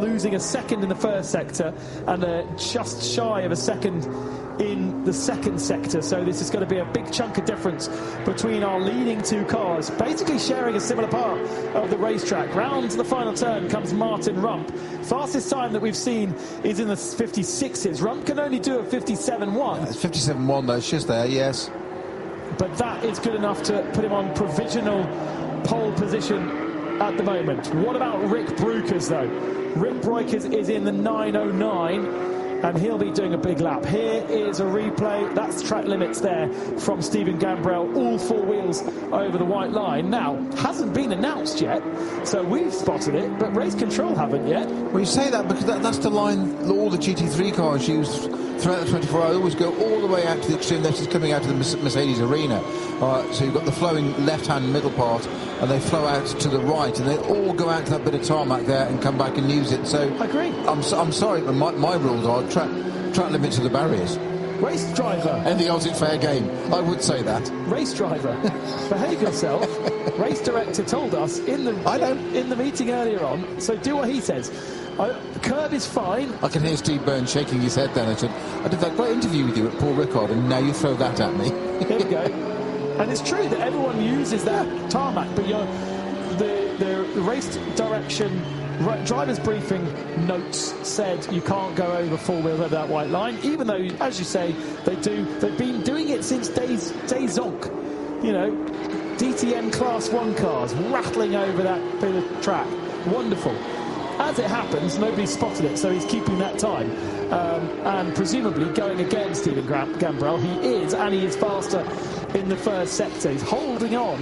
losing a second in the first sector and just shy of a second in the second sector. So this is going to be a big chunk of difference between our leading two cars, basically sharing a similar part of the racetrack. Round the final turn comes Martin Rump. Fastest time that we've seen is in the 56s. Rump can only do a 57.1. It's 57.1 though, it's just there, yes. But that is good enough to put him on provisional pole position at the moment. What about Rick Breukers though? Rick Breukers is in the 909. And he'll be doing a big lap. Here is a replay. That's track limits there from Stephen Gambrell. All four wheels over the white line. Now, hasn't been announced yet, so we've spotted it, but Race Control haven't yet. Well, you say that because that's the line all the GT3 cars use throughout the 24 hours. They always go all the way out to the extreme left. It's coming out of the Mercedes arena. So you've got the flowing left-hand middle part, and they flow out to the right, and they all go out to that bit of tarmac there and come back and use it. So I agree. I'm sorry, but my rules are track limits to the barriers. Race driver. And the odds it's fair game. I would say that. Race driver. Behave yourself. Race director told us in the meeting earlier on, so do what he says. The curb is fine. I can hear Steve Burns shaking his head then. I said, I did that great interview with you at Paul Ricard, and now you throw that at me. Here we go. And it's true that everyone uses that tarmac, but the race direction driver's briefing notes said you can't go over four wheels over that white line, even though, as you say, they do. They've been doing it since days zonk. You know, DTM Class 1 cars rattling over that bit of track. Wonderful. As it happens, nobody spotted it, so he's keeping that time. And presumably going against Stephen Gambrell. He is faster in the first sector. He's holding on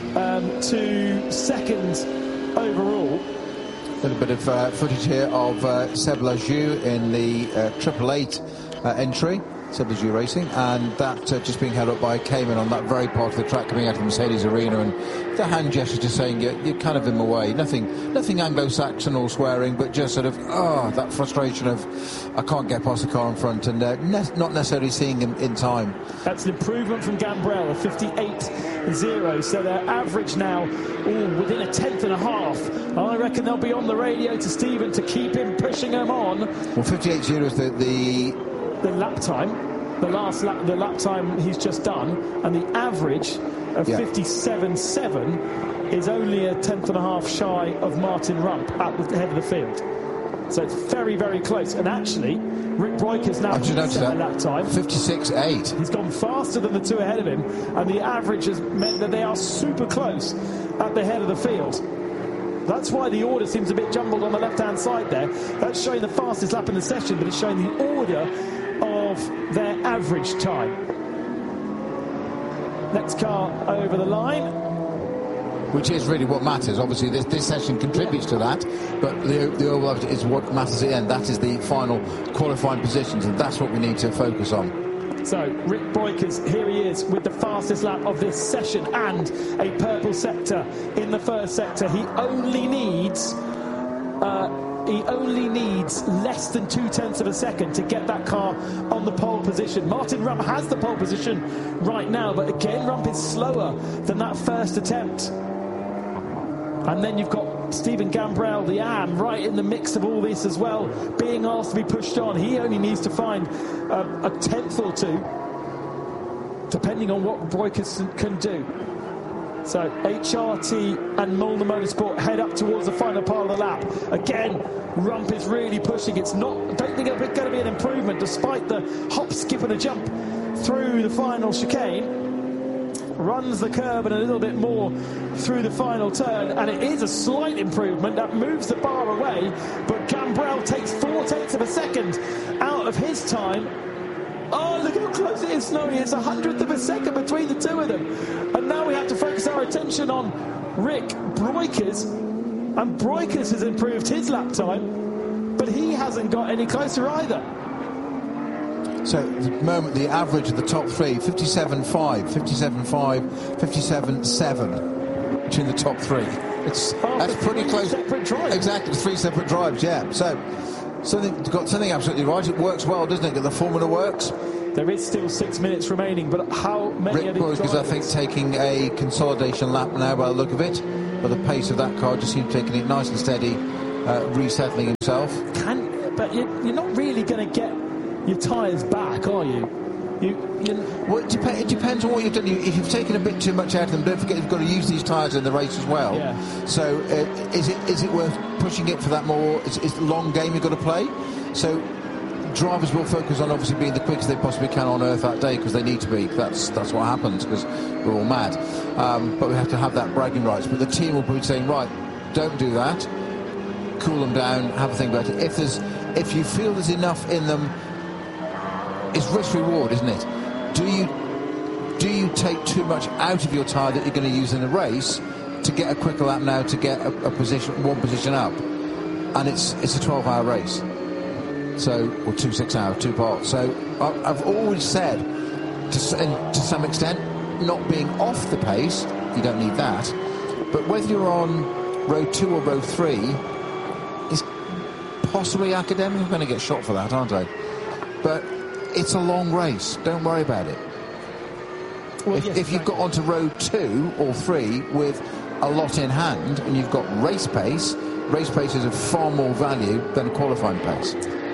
to second overall. A little bit of footage here of Seb Lajou in the 888 entry. Seb Lajou Racing, and that just being held up by Cayman on that very part of the track coming out of the Mercedes arena, and the hand gesture just saying you're kind of in my way. Nothing Anglo-Saxon or swearing, but just sort of that frustration of I can't get past the car in front, and not necessarily seeing him in time. That's an improvement from Gambrell, a 58.0, so their average now within a tenth and a half. I reckon they'll be on the radio to Stephen to keep him pushing him on. Well, 58.0 is the lap time, the lap time he's just done, and the average of 57.7 is only a tenth and a half shy of Martin Rump at the head of the field. So it's very, very close. And actually, Rick Breukers now set a lap time. 56.8. He's gone faster than the two ahead of him, and the average has meant that they are super close at the head of the field. That's why the order seems a bit jumbled on the left-hand side there. That's showing the fastest lap in the session, but it's showing the order of their average time. Next car over the line. Which is really what matters. Obviously, this session contributes to that, but the overall is what matters at the end. That is the final qualifying positions, and that's what we need to focus on. So, Rick Breukers, here he is with the fastest lap of this session and a purple sector in the first sector. He only needs less than 0.2 of a second to get that car on the pole position. Martin Rump has the pole position right now, but again, Rump is slower than that first attempt. And then you've got Stephen Gambrell, the AM, right in the mix of all this as well, being asked to be pushed on. He only needs to find a tenth or two, depending on what Breukers can do. So HRT and Molnar Motorsport head up towards the final part of the lap. Again, Rump is really pushing. I don't think it's going to be an improvement, despite the hop, skip and a jump through the final chicane. Runs the curb and a little bit more through the final turn, and it is a slight improvement that moves the bar away, but Gambrell takes 0.4 of a second out of his time. Oh, look how close it is, Snowy. It's 100th of a second between the two of them. And now we have to focus our attention on Rick Breukers, and Breukers has improved his lap time, but he hasn't got any closer either. So at the moment, the average of the top three, 57.5, 57.5, 57.7 between the top three. That's pretty close. Separate drives. Exactly, 3 separate drives, yeah. So got something absolutely right. It works well, doesn't it? The formula works. There is still 6 minutes remaining, but how many Rick of these Breukers, I think, taking a consolidation lap now by the look of it. But the pace of that car just seems taking it nice and steady. resettling himself. But you're not really going to get your tyres back, are you? Well, it depends on what you've done. If you've taken a bit too much out of them, don't forget you've got to use these tyres in the race as well. Yeah. So is it worth pushing it for that more? It's a long game you've got to play. So drivers will focus on obviously being the quickest they possibly can on earth that day because they need to be. That's what happens because we're all mad. But we have to have that bragging rights. But the team will be saying, right, don't do that. Cool them down. Have a think about it. If you feel there's enough in them. It's risk-reward, isn't it? Do you take too much out of your tyre that you're going to use in a race to get a quicker lap now to get one position up? And it's a 12-hour race, or 2 6-hour, 2 parts. So I've always said, to some extent, not being off the pace, you don't need that. But whether you're on row 2 or row 3 is possibly academic. I'm going to get shot for that, aren't I? But it's a long race. Don't worry about it. Well, if you've got onto row 2 or 3 with a lot in hand and you've got race pace is of far more value than qualifying pace.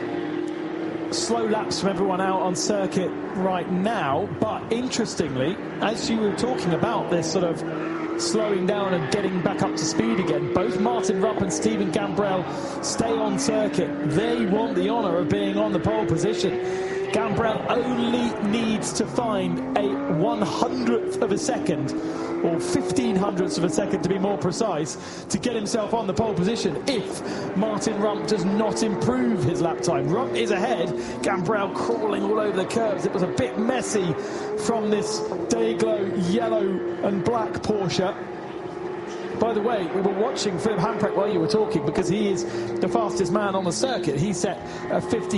Slow laps from everyone out on circuit right now, but interestingly, as you were talking about this sort of slowing down and getting back up to speed again, both Martin Rupp and Stephen Gambrell stay on circuit. They want the honour of being on the pole position. Gambrell only needs to find a 1/100th of a second, or 1500ths of a second to be more precise, to get himself on the pole position if Martin Rump does not improve his lap time. Rump is ahead, Gambrell crawling all over the curves. It was a bit messy from this Dayglow yellow and black Porsche. By the way, we were watching Philip Hamprecht while you were talking because he is the fastest man on the circuit. He set a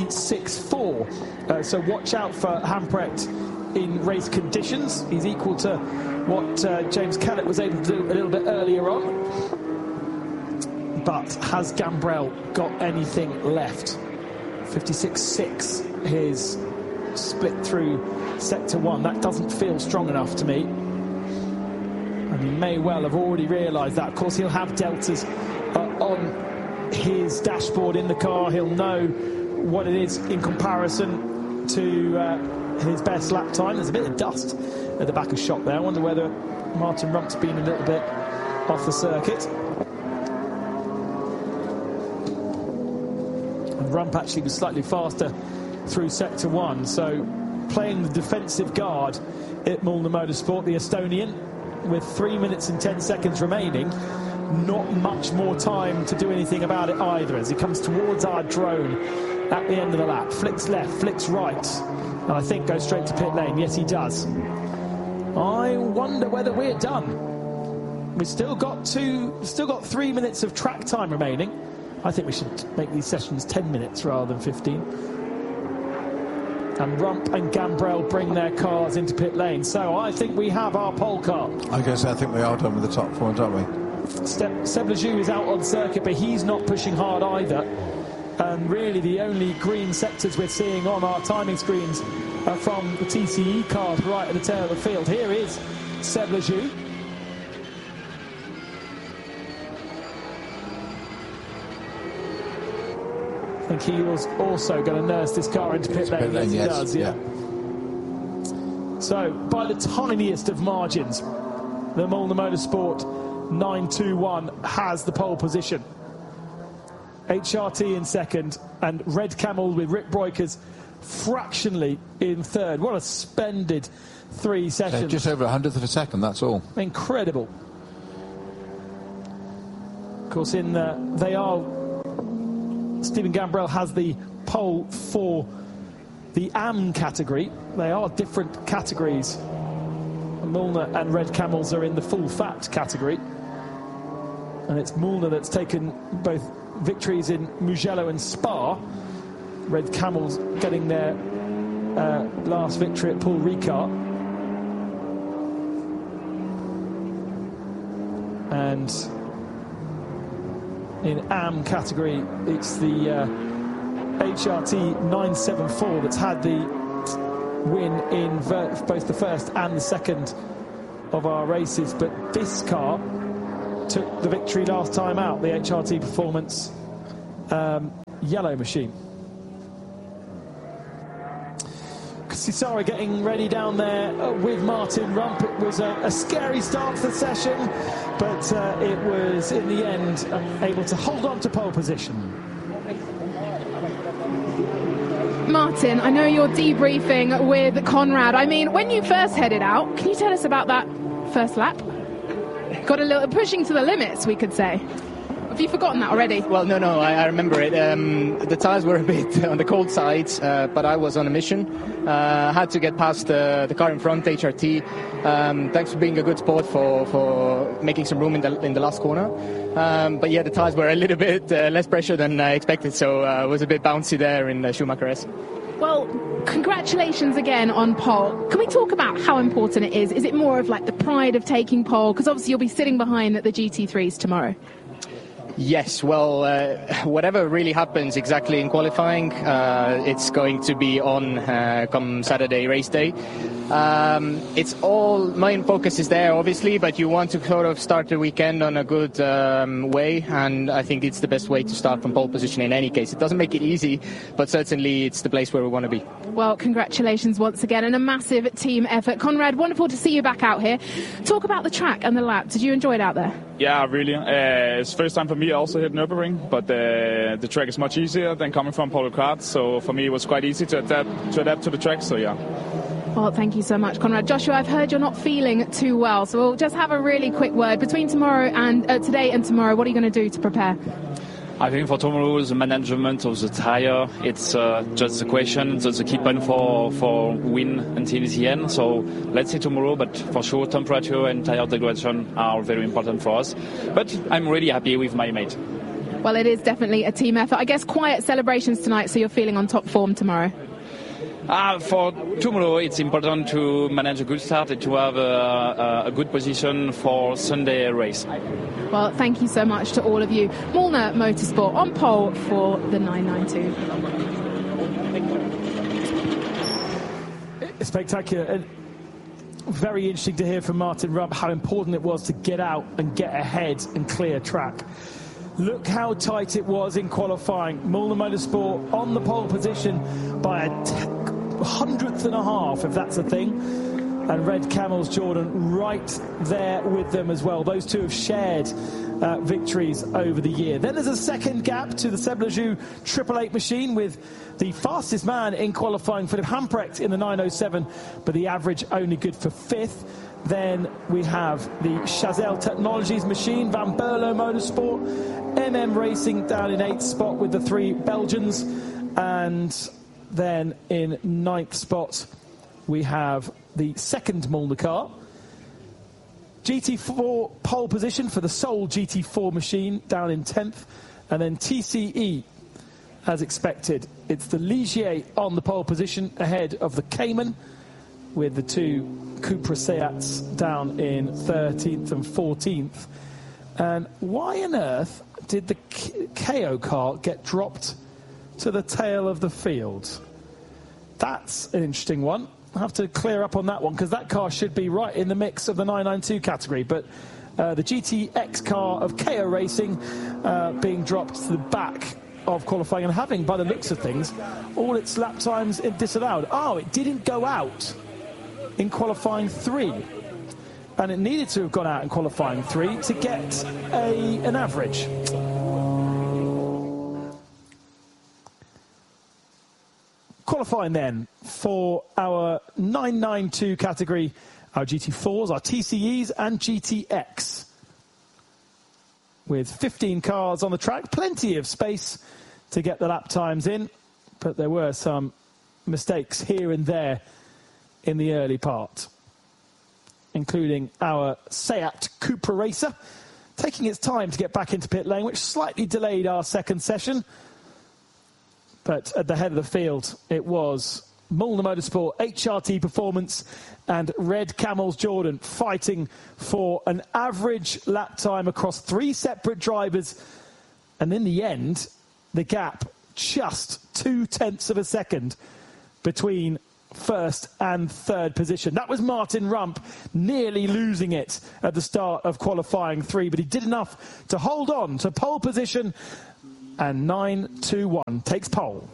56.4. So watch out for Hamprecht in race conditions. He's equal to what James Kellett was able to do a little bit earlier on. But has Gambrell got anything left? 56.6, his split through sector 1. That doesn't feel strong enough to me. And he may well have already realised that. Of course, he'll have deltas on his dashboard in the car. He'll know what it is in comparison to his best lap time. There's a bit of dust at the back of shot there. I wonder whether Martin Rump's been a little bit off the circuit. And Rump actually was slightly faster through sector 1. So playing the defensive guard at Mühlner Motorsport, the Estonian, with 3 minutes and 10 seconds remaining, not much more time to do anything about it either, as he comes towards our drone at the end of the lap. Flicks left, flicks right, and I think goes straight to pit lane. Yes, he does. I wonder whether we're done. We've still got 3 minutes of track time remaining. I think we should make these sessions 10 minutes rather than 15. And Rump and Gambrell bring their cars into pit lane. So I think we have our pole car. I guess I think we are done with the top 4, aren't we? Seb Lejeune is out on circuit, but he's not pushing hard either. And really the only green sectors we're seeing on our timing screens are from the TCE cars right at the tail of the field. Here is Seb Lejeune. I think he was also going to nurse this car into pit lane. Yes, he does, yeah. So, by the tiniest of margins, the Mühlner Motorsport 921 has the pole position. HRT in second, and Red Camel with Rick Breukers fractionally in third. What a splendid 3 sessions. Just over 100th of a second, that's all. Incredible. Of course, Stephen Gambrell has the pole for the AM category. They are different categories. Mühlner and Red Camels are in the full fat category. And it's Mühlner that's taken both victories in Mugello and Spa. Red Camels getting their last victory at Paul Ricard. And in AM category, it's the HRT 974 that's had the win in both the first and the second of our races. But this car took the victory last time out, the HRT Performance. yellow machine. Cesaro getting ready down there with Martin Rump. It was a scary start to the session, but it was in the end able to hold on to pole position. Martin, I know you're debriefing with Conrad. I mean, when you first headed out, can you tell us about that first lap? Got a little pushing to the limits, we could say. Have you forgotten that already? Well, no, I remember it. The tyres were a bit on the cold side, but I was on a mission. Had to get past the car in front, HRT. Thanks for being a good sport for making some room in the last corner. But yeah, the tyres were a little bit less pressure than I expected, so it was a bit bouncy there in Schumacher S. Well, congratulations again on pole. Can we talk about how important it is? Is it more of like the pride of taking pole? Because obviously you'll be sitting behind the GT3s tomorrow. Yes, well, whatever really happens exactly in qualifying, it's going to be on come Saturday race day. It's all, main focus is there, obviously, but you want to sort of start the weekend on a good way, and I think it's the best way to start from pole position in any case. It doesn't make it easy, but certainly it's the place where we want to be. Well, congratulations once again, and a massive team effort. Conrad, wonderful to see you back out here. Talk about the track and the lap. Did you enjoy it out there? Yeah, really. It's the first time for me also hit Nürburgring, but the track is much easier than coming from Paul Ricard, so for me it was quite easy to adapt to the track, so yeah. Well, thank you so much, Conrad. Joshua, I've heard you're not feeling too well, so we'll just have a really quick word. Between tomorrow and today and tomorrow, what are you going to do to prepare? I think for tomorrow, the management of the tire, it's just the question. That's the key point for win until the end. So let's see tomorrow, but for sure, temperature and tire degradation are very important for us. But I'm really happy with my mate. Well, it is definitely a team effort. I guess quiet celebrations tonight, so you're feeling on top form tomorrow. For tomorrow, it's important to manage a good start and to have a good position for Sunday race. Well, thank you so much to all of you. Molnar Motorsport on pole for the 992. Spectacular. And very interesting to hear from Martin Rump how important it was to get out and get ahead and clear track. Look how tight it was in qualifying. Molnar Motorsport on the pole position by a hundredth and a half, if that's a thing. And Red Camels Jordan right there with them as well. Those two have shared victories over the year. Then there's a second gap to the Seb Lejeune 888 machine with the fastest man in qualifying, Philip Hamprecht, in the 907, but the average only good for fifth. Then we have the Chazelle Technologies machine, Van Berlo Motorsport, MM Racing down in 8th spot with the three Belgians. And then in 9th spot we have the second Molnar car. GT4 pole position for the sole GT4 machine down in 10th. And then TCE, as expected, it's the Ligier on the pole position ahead of the Cayman, with the two Cupra Seats down in 13th and 14th. And why on earth did the KO car get dropped to the tail of the field? That's an interesting one. I'll have to clear up on that one, because that car should be right in the mix of the 992 category. But the GTX car of KO Racing being dropped to the back of qualifying and having, by the looks of things, all its lap times disallowed. Oh, it didn't go out in qualifying 3. And it needed to have gone out in qualifying 3 to get an average. Qualifying then for our 992 category, our GT4s, our TCEs and GTX. With 15 cars on the track, plenty of space to get the lap times in, but there were some mistakes here and there in the early part, including our Seat Cupra Racer taking its time to get back into pit lane, which slightly delayed our second session. But at the head of the field, it was Molnar Motorsport, HRT Performance and Red Camels Jordan fighting for an average lap time across 3 separate drivers. And in the end, the gap just 0.2 of a second between first and third position. That was Martin Rump nearly losing it at the start of qualifying 3, but he did enough to hold on to pole position And 921 takes pole.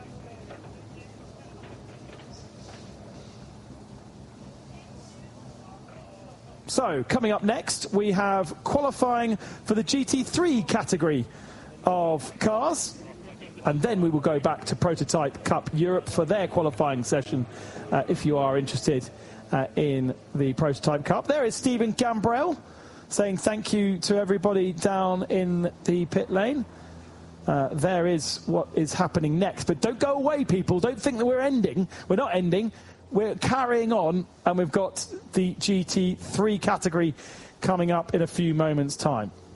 So, coming up next, we have qualifying for the GT3 category of cars. And then we will go back to Prototype Cup Europe for their qualifying session, if you are interested in the Prototype Cup. There is Stephen Gambrell saying thank you to everybody down in the pit lane. There is what is happening next. But don't go away, people. Don't think that we're ending. We're not ending. We're carrying on, and we've got the GT3 category coming up in a few moments' time.